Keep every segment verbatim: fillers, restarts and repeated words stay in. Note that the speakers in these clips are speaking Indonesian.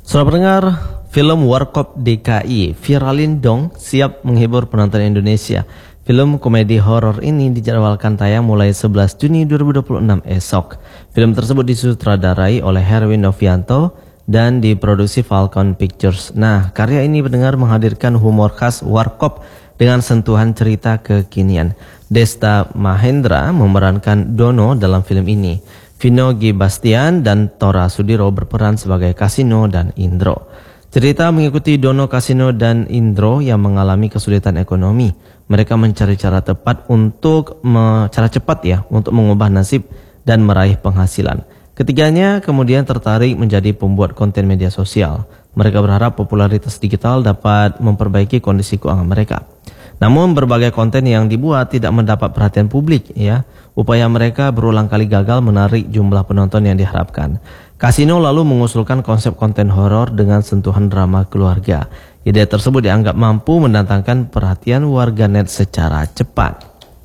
Saudara pendengar, film Warkop D K I viralin dong siap menghibur penonton Indonesia. Film komedi horor ini dijadwalkan tayang mulai sebelas Juni dua ribu dua puluh enam esok. Film tersebut disutradarai oleh Herwin Novianto dan diproduksi Falcon Pictures. Nah, karya ini pendengar menghadirkan humor khas Warkop dengan sentuhan cerita kekinian. Desta Mahendra memerankan Dono dalam film ini. Vino G. Bastian dan Tora Sudiro berperan sebagai Kasino dan Indro. Cerita mengikuti Dono, Kasino, dan Indro yang mengalami kesulitan ekonomi. Mereka mencari cara tepat untuk me, cara cepat ya untuk mengubah nasib dan meraih penghasilan. Ketiganya kemudian tertarik menjadi pembuat konten media sosial. Mereka berharap popularitas digital dapat memperbaiki kondisi keuangan mereka. Namun berbagai konten yang dibuat tidak mendapat perhatian publik ya. Upaya mereka berulang kali gagal menarik jumlah penonton yang diharapkan. Kasino lalu mengusulkan konsep konten horor dengan sentuhan drama keluarga. Ide tersebut dianggap mampu mendatangkan perhatian warganet secara cepat.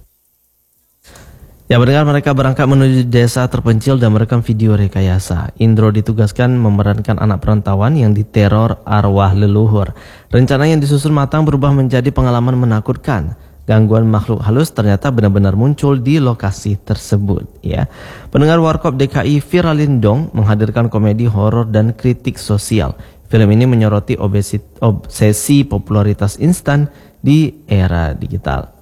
Ya, mendengar mereka berangkat menuju desa terpencil dan merekam video rekayasa. Indro ditugaskan memerankan anak perantauan yang diteror arwah leluhur. Rencana yang disusun matang berubah menjadi pengalaman menakutkan. Gangguan makhluk halus ternyata benar-benar muncul di lokasi tersebut. Ya, pendengar Warkop D K I viralin dong menghadirkan komedi horor dan kritik sosial. Film ini menyoroti obsesi popularitas instan di era digital.